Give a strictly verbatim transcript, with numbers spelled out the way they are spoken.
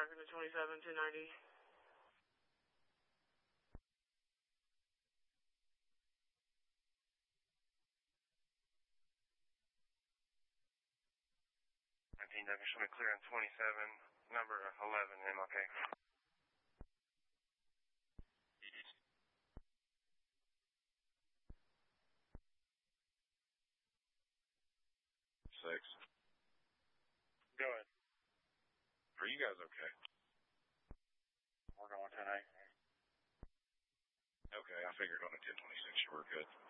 talking to twenty-seven, two ninety. nineteen, Duncan, show me clear on twenty-seven, number eleven, M L K. Six. Go ahead. Are you guys okay? We're going ten eight. Okay, I figured on a ten twenty-six you were good.